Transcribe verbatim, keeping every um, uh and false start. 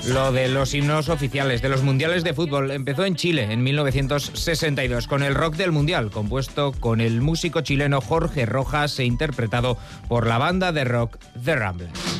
Lo de los himnos oficiales de los mundiales de fútbol empezó en Chile en mil novecientos sesenta y dos con el Rock del Mundial, compuesto con el músico chileno Jorge Rojas e interpretado por la banda de rock The Ramblers.